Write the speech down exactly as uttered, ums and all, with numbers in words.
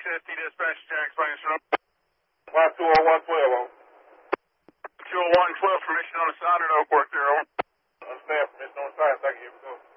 S T dispatch, Jack, explanation. One two oh one twelve, on. two oh one twelve, permission on assignment, Oak Work there, over. Understand, permission on assignment, thank you.